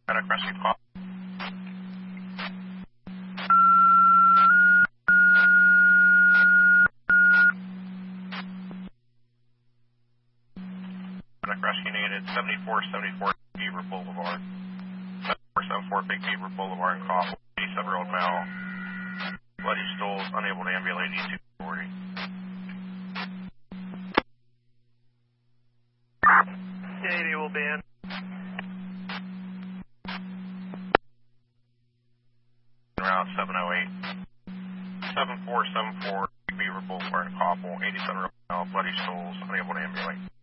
Medic rescue call. Medic rescue needed 7474 Beaver Boulevard. 7474 Big Beaver Boulevard in Coffee. 87-year-old male. Bloody stools, unable to ambulate E240. Yeah, will be in. Route 708. 7474 Big Beaver Boulevard in Coffee. 87-year-old male. Bloody stools, unable to ambulate.